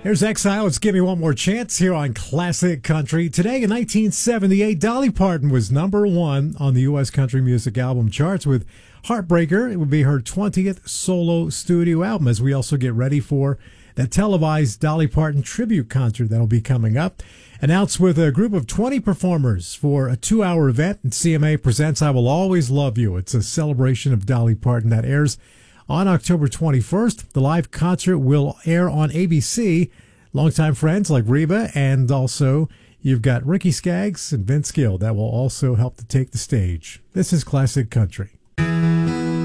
Here's Exile. Let's give me one more chance here on Classic Country. Today in 1978, Dolly Parton was #1 on the U.S. country music album charts with Heartbreaker. It would be her 20th solo studio album as we also get ready for that televised Dolly Parton tribute concert that'll be coming up. Announced with a group of 20 performers for a 2-hour event, and CMA presents I Will Always Love You. It's a celebration of Dolly Parton that airs on October 21st. The live concert will air on ABC. Longtime friends like Reba, and also you've got Ricky Skaggs and Vince Gill that will also help to take the stage. This is Classic Country.